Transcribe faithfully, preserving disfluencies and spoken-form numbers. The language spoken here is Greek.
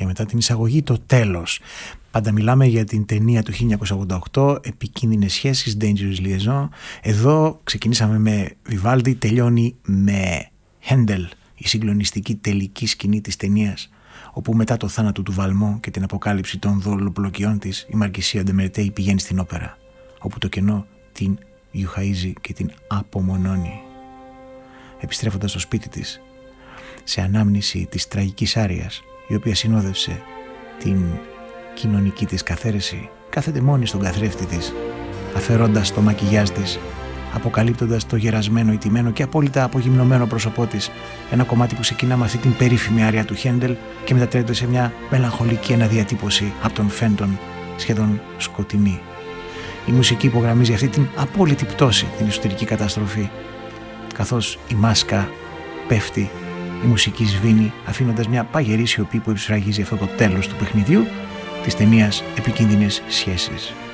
και μετά την εισαγωγή το τέλος. Πάντα μιλάμε για την ταινία του χίλια εννιακόσια ογδόντα οκτώ, Επικίνδυνες σχέσεις, Dangerous Liaison. Εδώ ξεκινήσαμε με Βιβάλντι, τελειώνει με Χέντελ, η συγκλονιστική τελική σκηνή της ταινίας, όπου μετά το θάνατο του Βαλμό και την αποκάλυψη των δολοπλοκιών της, η Μαρκισία ντε Μερτέι πηγαίνει στην όπερα, όπου το κενό την γιουχαΐζει και την απομονώνει. Επιστρέφοντας στο σπίτι της, σε ανάμνηση της τραγικής άριας, η οποία συνόδευσε την κοινωνική της καθαίρεση, κάθεται μόνη στον καθρέφτη της, αφαιρώντας το μακιγιάζ της, αποκαλύπτοντας το γερασμένο, ηττημένο και απόλυτα απογυμνωμένο πρόσωπό της, ένα κομμάτι που ξεκινά με αυτή την περίφημη άρια του Χέντελ και μετατρέπεται σε μια μελαγχολική αναδιατύπωση από τον Φέντον, σχεδόν σκοτεινή. Η μουσική υπογραμμίζει αυτή την απόλυτη πτώση, την εσωτερική καταστροφή, καθώς η μάσκα πέφτει, η μουσική σβήνει, αφήνοντας μια παγερή σιωπή που ευσφραγίζει αυτό το τέλος του παιχνιδιού της ταινίας Επικίνδυνες σχέσεις.